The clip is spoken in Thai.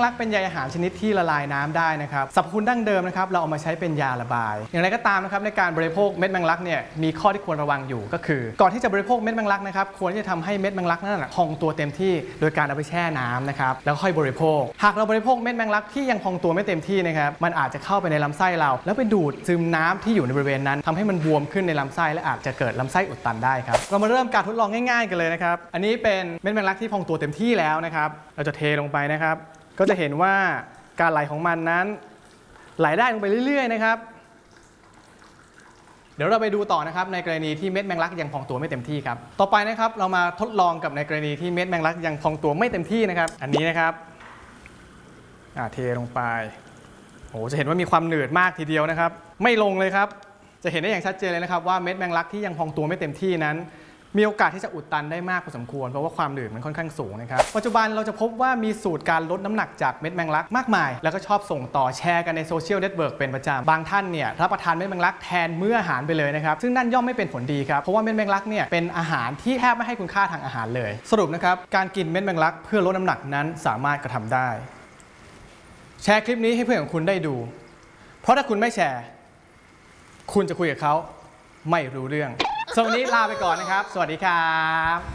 ลักเป็นใยอาหารชนิดที่ละลายน้ำได้นะครับสรรพคุณดั้งเดิมนะครับเราเอามาใช้เป็นยาระบายอย่างไรก็ตามนะครับในการบริโภคเม็ดแมงลักเนี่ยมีข้อที่ควรระวังอยู่ก็คือก่อนที่จะบริโภคเม็ดแมงลักนะครับควรที่จะทำให้เม็ดแมงลักนั้นพองตัวเต็มที่โดยการเอาไปแช่น้ำนะครับแล้วค่อยบริโภคหากเราบริโภคเม็ดแมงลักที่ยังพองตัวไม่เต็มที่นะครับมันอาจจะเข้าไปในลำไส้เราแล้วไปดูดซึมน้ำที่อยู่ในบริเวณนั้นทำให้มันบวมขึ้นในลำไส้และอาจจะเกิดลำไส้อุดตันได้ครับเรามาเริ่มการทดลองง่ายๆกันเลยนะครับอันนี้เป็นเม็ดแมงลักที่พองตัวเต็มที่แล้วนะครับเราจะเทลงไปนะครับก็จะเห็นว่าการไหลของมันนั้นไหลได้ลงไปเรื่อยๆนะครับเดี๋ยวเราไปดูต่อนะครับในกรณีที่เม็ดแมงลักยังพองตัวไม่เต็มที่ครับต่อไปนะครับเรามาทดลองกับในกรณีที่เม็ดแมงลักยังพองตัวไม่เต็มที่นะครับอันนี้นะครับเทลงไปโอ้จะเห็นว่ามีความหนืดมากทีเดียวนะครับไม่ลงเลยครับจะเห็นได้อย่างชัดเจนเลยนะครับว่าเม็ดแมงลักที่ยังพองตัวไม่เต็มที่นั้นมีโอกาสที่จะอุดตันได้มากพอสมควรเพราะว่าความหนืดมันค่อนข้างสูงนะครับปัจจุบันเราจะพบว่ามีสูตรการลดน้ำหนักจากเม็ดแมงลักมากมายแล้วก็ชอบส่งต่อแชร์กันในโซเชียลเน็ตเวิร์กเป็นประจำบางท่านเนี่ยรับประทานเม็ดแมงลักแทนมื้ออาหารไปเลยนะครับซึ่งนั่นย่อมไม่เป็นผลดีครับเพราะว่าเม็ดแมงลักเนี่ยเป็นอาหารที่แทบไม่ให้คุณค่าทางอาหารเลยสรุปนะครับการกินเม็ดแมงลักเพื่อลดน้ำหนักนั้นสามารถกระทำได้แชร์คลิปนี้ให้เพื่อนของคุณได้ดูเพราะถ้าคุณไม่แชร์คุณจะคุยกับเขาไม่รู้เรื่องสำหรับวันนี้ลาไปก่อนนะครับสวัสดีครับ